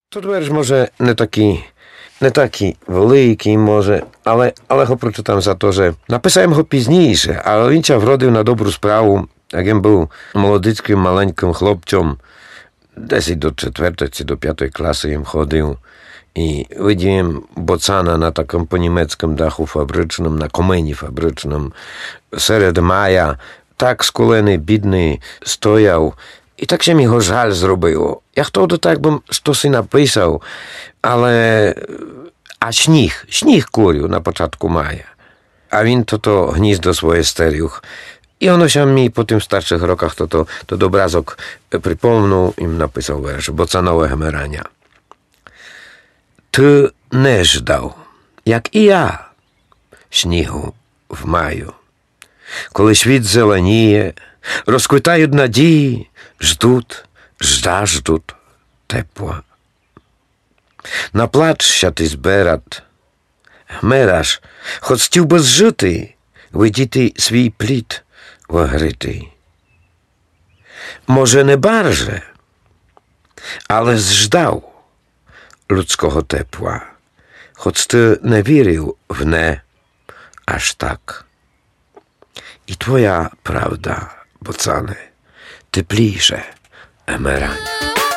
Тут вірш, може, не такий великий, може, але його прочитам за те, що написав його пізніше, але він вродив на добру справу, як він був молодицьким маленьким хлопцем, десь до 4 чи до 5 класи їм ходив, і видів боцана на такому по-німецькому даху фабричному, на комені фабричному, серед мая, так скулений, бідний, стояв, і так się mi go żal zrobiło. Ja wtedy tak bym stosy napisał, ale... A śnieg kurił na początku maja. A він to gniezdo swoje sterił. I ono się mi po tym starszych rokach to obrazok przypomniał i napisał wiersz Bocanowe Hemerania. Ty nie żdał, jak i ja, śniegu w maju. Коли світ зеленіє, розквітають надії, ждуть тепла. Наплачся ти зберат, гмераш, хоч стів би зжити, видіти свій плід вигритий. Може, не барже, але зждав людського тепла, хоч ти не вірив в не аж так. I twoja prawda, bocane, teplejsze emerania.